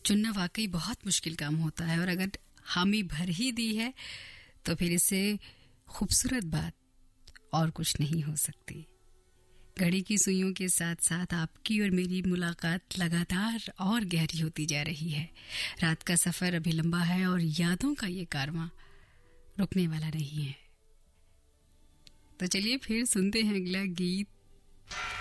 चुनना वाकई बहुत मुश्किल काम होता है, और अगर हामी भर ही दी है तो फिर इससे खूबसूरत बात और कुछ नहीं हो सकती। घड़ी की सुइयों के साथ साथ आपकी और मेरी मुलाकात लगातार और गहरी होती जा रही है। रात का सफर अभी लंबा है और यादों का ये कारवां रुकने वाला नहीं है। तो चलिए फिर सुनते हैं अगला गीत।